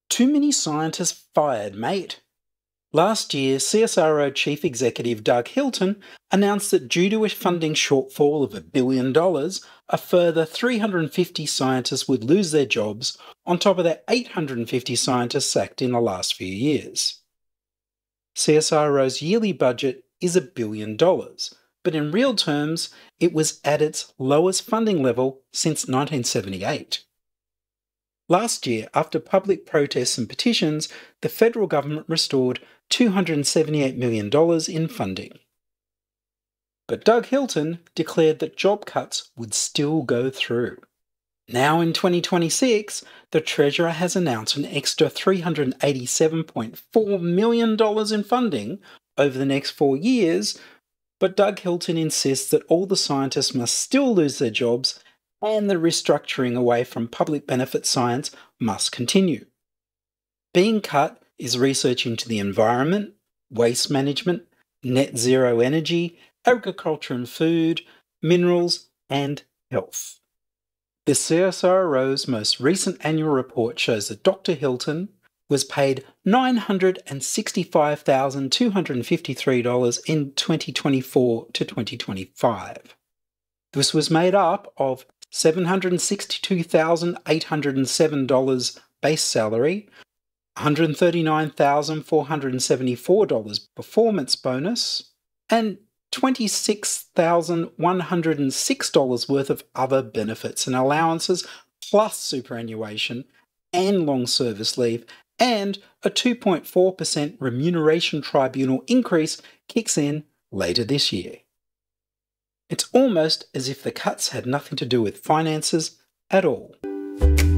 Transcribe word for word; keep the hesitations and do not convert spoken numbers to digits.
Too many scientists fired, mate. Last year, C S I R O Chief Executive Doug Hilton announced that due to a funding shortfall of a billion dollars, a further three hundred fifty scientists would lose their jobs, on top of the eight hundred fifty scientists sacked in the last few years. C S I R O's yearly budget is a billion dollars, but in real terms, it was at its lowest funding level since nineteen seventy-eight. Last year, after public protests and petitions, the federal government restored two hundred seventy-eight million dollars in funding. But Doug Hilton declared that job cuts would still go through. Now in twenty twenty-six, the Treasurer has announced an extra three hundred eighty-seven point four million dollars in funding over the next four years, but Doug Hilton insists that all the scientists must still lose their jobs and the restructuring away from public benefit science must continue. Being cut is research into the environment, waste management, net zero energy, agriculture and food, minerals, and health. The C S I R O's most recent annual report shows that Doctor Hilton was paid nine hundred sixty-five thousand two hundred fifty-three dollars in twenty twenty-four to twenty twenty-five. This was made up of seven hundred sixty-two thousand eight hundred seven dollars base salary, one hundred thirty-nine thousand four hundred seventy-four dollars performance bonus, and twenty-six thousand one hundred six dollars worth of other benefits and allowances, plus superannuation and long service leave, and a two point four percent remuneration tribunal increase kicks in later this year. It's almost as if the cuts had nothing to do with finances at all.